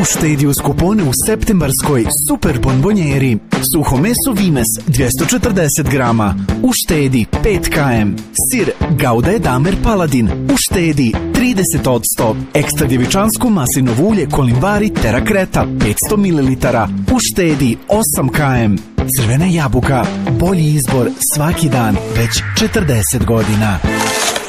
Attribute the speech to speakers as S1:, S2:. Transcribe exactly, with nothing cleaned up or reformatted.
S1: Uštedi uz kupone u septembarskoj super bonbonjeri. Suho meso Vimes dvjesto četrdeset grama. Uštedi pet kilograma. Sir Gouda Edamer Paladin. Uštedi trideset posto. Ekstra djevičansko maslinovo ulje Kolimbari Terra Creta petsto mililitara. Uštedi osam kilograma. Crvena jabuka, bolji izbor svaki dan već četrdeset godina.